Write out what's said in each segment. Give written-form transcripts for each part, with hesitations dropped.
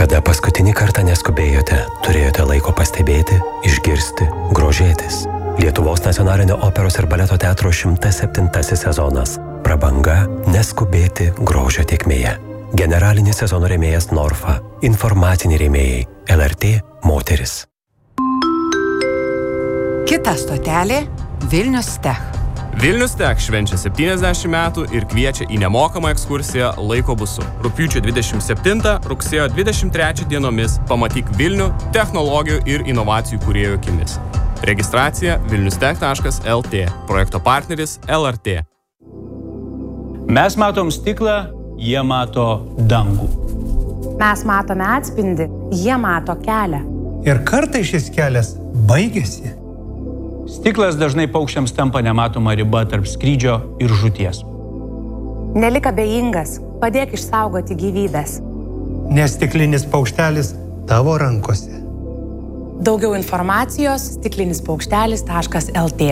Kada paskutinį kartą neskubėjote, turėjote laiko pastebėti, išgirsti, grožėtis. Lietuvos nacionalinio operos ir baleto teatro 107 sezonas. Prabanga neskubėti grožio tėkmėje. Generalinis sezono rėmėjas Norfa. Informaciniai rėmėjai LRT Moteris. Kita stotelė Vilnius Tech. Vilnius Tech švenčia 70 metų ir kviečia į nemokamą ekskursiją laiko busu. Rugpjūčio 27, rugsėjo 23 dienomis pamatyk Vilnių technologijų ir inovacijų kūrėjų akimis. Registracija vilniustech.lt. Projekto partneris LRT. Mes matom stiklą, jie mato dangų. Mes matome atspindį, jie mato kelią. Ir kartais šis kelias baigėsi. Stiklas dažnai paukščiams tampa nematoma riba tarp skrydžio ir žūties. Nelik abejingas, padėk išsaugoti gyvybės. Nes stiklinis paukštelis tavo rankose. Daugiau informacijos stiklinispaukštelis.lt.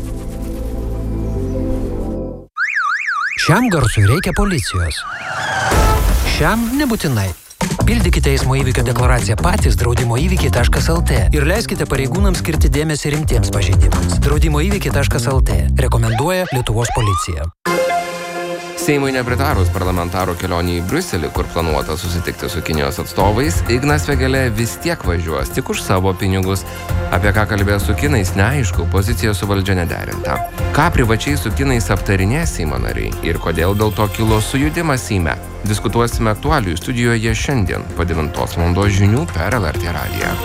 Šiam garsui reikia policijos. Šiam nebūtinai. Pildykite eismo įvykio deklaraciją patys draudimoįvykiai.lt ir leiskite pareigūnams skirti dėmesį rimtiems pažeidimams. Draudimoįvykiai.lt rekomenduoja Lietuvos policija. Seimui nepritarus parlamentarų kelionį į Briuselį, kur planuota susitikti su Kinijos atstovais, Ignas Vėgėlė vis tiek važiuos tik už savo pinigus. Apie ką kalbės su kinais neaišku, pozicija su valdžia nederinta. Ką privačiai su kinais aptarinės Seimo nariai ir kodėl dėl to kilo sujudimas Seime? Diskutuosime aktualijų studijoje šiandien po 9 val. Žinių per LRT radiją.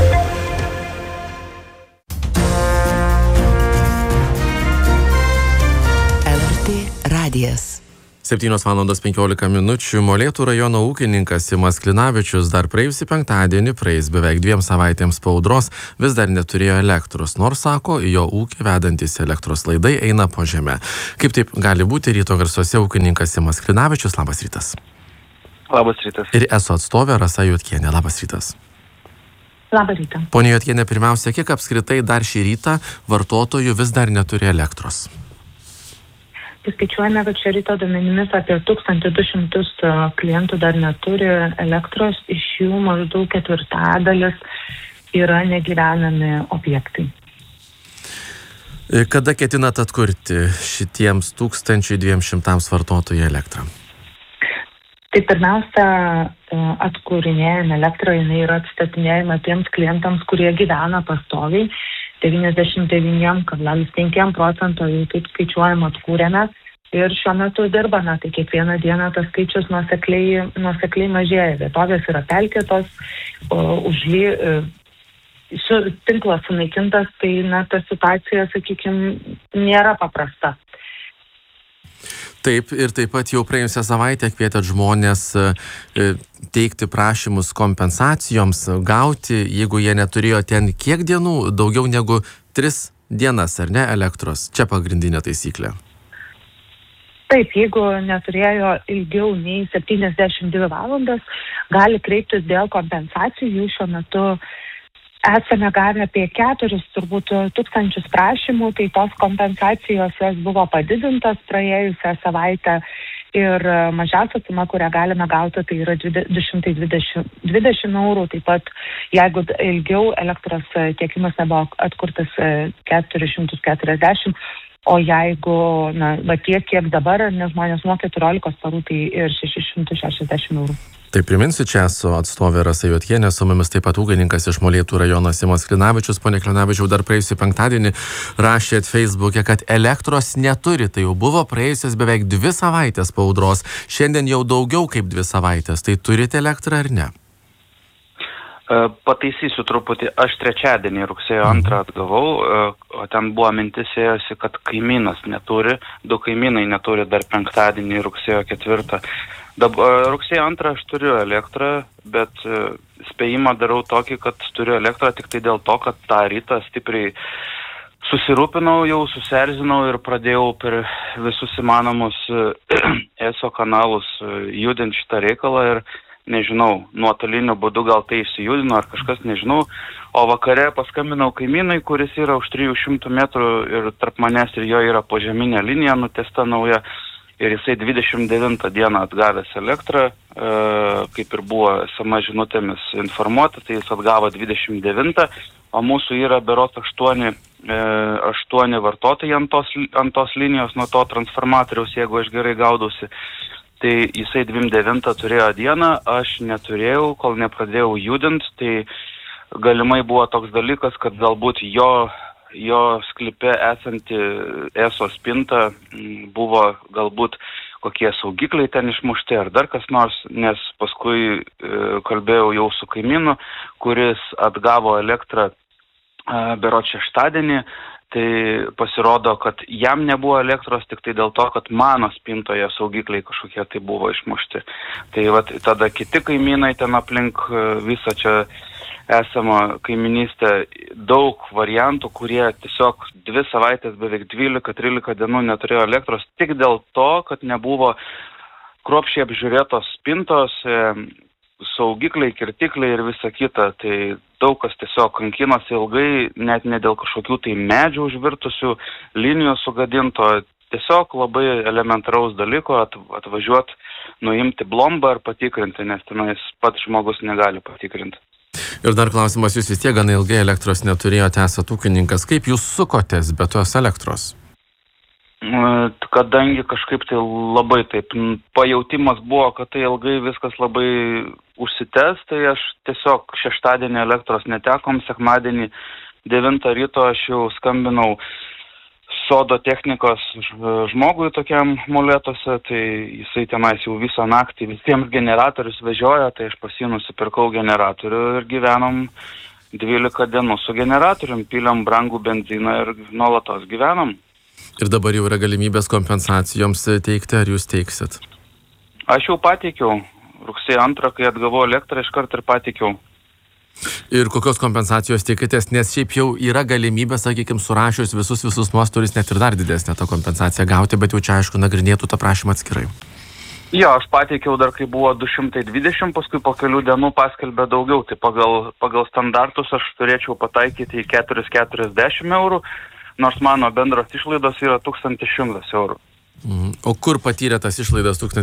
LRT radijas. 7:15 min. Molėtų rajono ūkininkas Simas Klinavičius dar praėjusį penktadienį, praeis beveik 2 savaitėms po audros, vis dar neturėjo elektros, nors sako, jo ūkį vedantis elektros laidai eina po žemę. Kaip taip gali būti, ryto garsuose ūkininkas Simas Klinavičius, labas rytas. Labas rytas. Ir ESO atstovė Rasa Juodkienė, labas rytas. Labas rytas. Pone Juodkienė, pirmiausia, kiek apskritai dar šį rytą vartotojų vis dar neturi elektros? Skaičiuojame, kad šio ryto duomenimis apie 1200 klientų dar neturi elektros, iš jų maždaug 1/4 yra negyvenami objektai. Kada ketinat atkurti šitiems 1200 vartotojų elektrą? Tai pirmiausia, atkūrinėjame elektrą, jinai yra atstatinėjama tiems klientams, kurie gyvena pastoviai. 99,5% jau taip skaičiuojama atkūrėme ir šiuo metu dirbame, tai kiekvieną dieną tas skaičius nuosekliai mažėja. Vietovės yra pelkėtos, už jį tinklas sunaikintas, tai ta situacija, sakykime, nėra paprasta. Taip, ir taip pat jau praėjusią savaitę kvietėt žmonės teikti prašymus kompensacijoms, gauti, jeigu jie neturėjo ten kiek dienų, daugiau negu 3 dienas, ar ne, elektros? Čia pagrindinė taisyklė. Taip, jeigu neturėjo ilgiau nei 72 valandas, gali kreiptis dėl kompensacijų. Šiuo metu esame gavę apie 4 tūkstančius prašymų, tai tos kompensacijos jos buvo padidintas praėjusią savaitę ir mažiausia suma, kurią galime gauti, tai yra 220 eurų. Taip pat, jeigu ilgiau elektros tiekimas nebuvo atkurtas 440, o jeigu, tiek, kiek dabar, nes žmonės nuo 14 parų, tai ir 660 eurų. Tai priminsiu, čia su atstovė Rasa Juodkienė, su mumis taip pat ūkininkas iš Molėtų rajono Simas Klinavičius. Pone Klinavičiau, dar praėjusį penktadienį rašėt Facebook'e, kad elektros neturi. Tai jau buvo praėjusios beveik 2 savaitės po audros. Šiandien jau daugiau kaip 2 savaitės. Tai turite elektrą ar ne? Pataisysiu truputį. Aš trečiadienį rugsėjo 2 atgavau, o ten buvo mintis ėjosi, kad kaimynas neturi. 2 kaimynai neturi dar penktadienį rugsėjo 4. Rugsėjo 2 aš turiu elektrą, bet spėjimą darau tokį, kad turiu elektrą tik tai dėl to, kad tą rytą stipriai susirūpinau, jau susierzinau ir pradėjau per visus įmanomus ESO kanalus judinti šitą reikalą ir nežinau, nuotoliniu būdu gal tai išsijudino ar kažkas, nežinau. O vakare paskambinau kaimynui, kuris yra už 300 metrų ir tarp manęs ir jo yra požeminė linija nutiesta nauja. ir jisai 29 dieną atgavęs elektrą, kaip ir buvo SMS žinutėmis informuota, tai jis atgavo 29, o mūsų yra berods 8 vartotojai ant tos linijos nuo to transformatoriaus, jeigu aš gerai gaudausi. Tai jisai 29 turėjo dieną, aš neturėjau, kol nepradėjau judinti, tai galimai buvo toks dalykas, kad galbūt jo sklipe esanti ESO spinta buvo galbūt kokie saugikliai ten išmušti ar dar kas nors, nes paskui kalbėjau jau su kaimynu, kuris atgavo elektrą berods šeštadienį, tai pasirodo, kad jam nebuvo elektros tik tai dėl to, kad mano spintoje saugikliai kažkokie tai buvo išmušti. Tai vat, tada kiti kaimynai ten aplink visą čia esamą kaiminystę, daug variantų, kurie tiesiog 2 savaitės, beveik 12-13 dienų neturėjo elektros, tik dėl to, kad nebuvo kruopščiai apžiūrėtos spintos, saugikliai, kirtikliai ir visa kita. Tai daug kas tiesiog kankinosi ilgai, net ne dėl kažkokių tai medžių užvirtusių, linijų sugadinto, tiesiog labai elementaraus dalyko atvažiuoti, nuimti blombą ar patikrinti, nes tenais pats žmogus negali patikrinti. Ir dar klausimas, jūs vis tiek gana ilgai elektros neturėjote, esat ūkininkas. Kaip jūs sukotės be tos elektros? Kadangi kažkaip tai labai taip pajautimas buvo, kad tai ilgai viskas labai užsitęs, tai aš tiesiog šeštadienį elektros netekom, sekmadienį 9 ryto aš jau skambinau sodo technikos žmogui tokiam molėtuose, tai jisai tenais jau visą naktį visiems generatorius vežioja, tai aš pas jį nusipirkau generatorių ir gyvenom 12 dienų su generatorium, piliam brangų benziną ir nuolatos gyvenom. Ir dabar jau yra galimybės kompensacijoms teikti, ar jūs teiksit? Aš jau pateikiau. Rugsėjo 2, kai atgavau elektrą, iškart ir pateikiau. Ir kokios kompensacijos tikitės, nes šiaip jau yra galimybė, sakykime, surašius visus nuostolius net ir dar didesnę tą kompensaciją gauti, bet jau čia, aišku, nagrinėtų tą prašymą atskirai. Jo, aš pateikiau dar, kai buvo 220, paskui po kelių dienų paskelbė daugiau, tai pagal standartus aš turėčiau pataikyti į 440 eurų, nors mano bendros išlaidos yra 1100 eurų. O kur patyrė tas išlaidas 1100